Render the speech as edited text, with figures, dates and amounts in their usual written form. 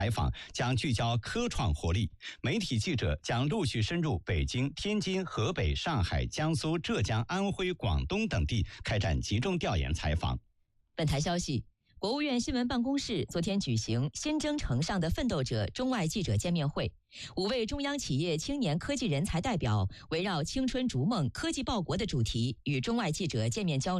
采访将聚焦科创活力，媒体记者将陆续深入北京、天津、河北、上海、江苏、浙江、安徽、广东等地开展集中调研采访。 本台消息，国务院新闻办公室昨天举行新征程上的奋斗者中外记者见面会，5位中央企业青年科技人才代表围绕青春逐梦、科技报国的主题与中外记者见面交流。